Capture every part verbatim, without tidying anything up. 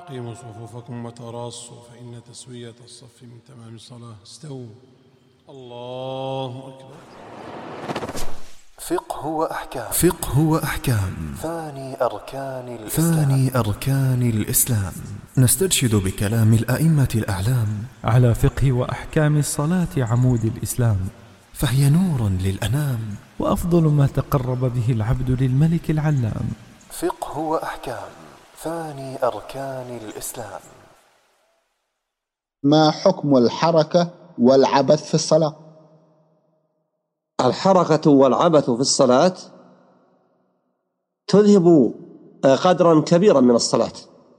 أقيموا صفوفكم وتراصوا فإن تسوية الصف من تمام الصلاة. استووا. الله أكبر. فقه وأحكام. فقه وأحكام. ثاني أركان الإسلام. ثاني أركان الإسلام. نسترشد بكلام الأئمة الأعلام على فقه وأحكام الصلاة عمود الإسلام، فهي نور للأنام وأفضل ما تقرب به العبد للملك العلام. فقه وأحكام ثاني أركان الإسلام. ما حكم الحركة والعبث في الصلاة؟ الحركة والعبث في الصلاة تذهب قدرا كبيرا من الصلاة،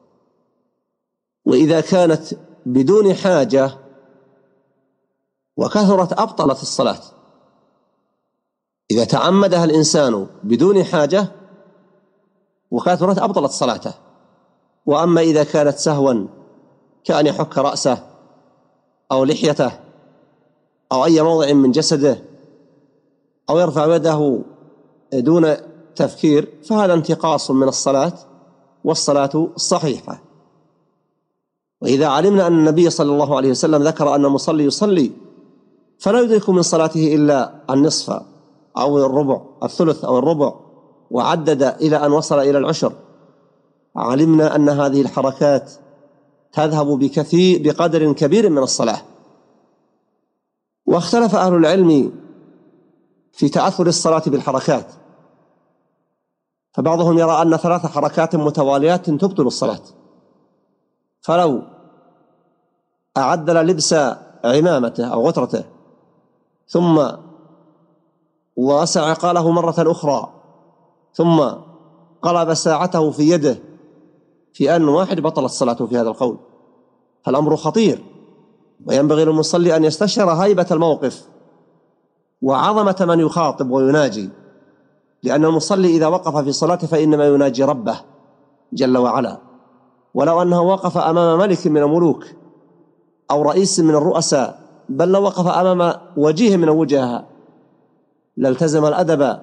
وإذا كانت بدون حاجة وكثرت أبطلت الصلاة. إذا تعمدها الإنسان بدون حاجة وكثرت أبطلت صلاته. وأما إذا كانت سهوا كأن يحك رأسه أو لحيته أو أي موضع من جسده أو يرفع يده دون تفكير، فهذا انتقاص من الصلاة والصلاة صحيحة. وإذا علمنا أن النبي صلى الله عليه وسلم ذكر أن المصلي يصلي فلا يدرك من صلاته إلا النصف أو الربع، الثلث أو الربع، وعدد إلى أن وصل إلى العشر، علمنا أن هذه الحركات تذهب بكثير بقدر كبير من الصلاة. واختلف أهل العلم في تأثر الصلاة بالحركات، فبعضهم يرى أن ثلاث حركات متواليات تبطل الصلاة، فلو أعدل لبس عمامته أو غترته ثم وسع عقاله مرة أخرى ثم قلب ساعته في يده في آن واحد بطلت صلاته في هذا القول. فالأمر خطير، وينبغي للمصلي أن يستشعر هيبة الموقف وعظمة من يخاطب ويناجي، لأن المصلي إذا وقف في صلاته فإنما يناجي ربه جل وعلا. ولو أنه وقف أمام ملك من الملوك أو رئيس من الرؤساء، بل لو وقف أمام وجيه من الوجهاء، لالتزم الأدب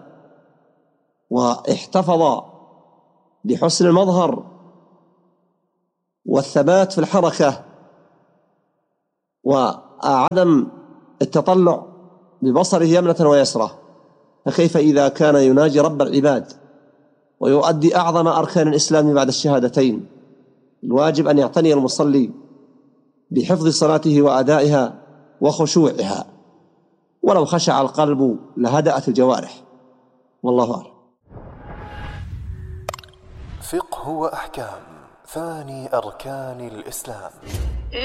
واحتفظ بحسن المظهر والثبات في الحركة وعدم التطلع ببصره يمنة ويسرة. فكيف إذا كان يناجي رب العباد ويؤدي أعظم أركان الإسلام بعد الشهادتين؟ الواجب أن يعتني المصلي بحفظ صلاته وأدائها وخشوعها، ولو خشع القلب لهدأت الجوارح، والله أعلم. فقه وأحكام ثاني أركان الإسلام.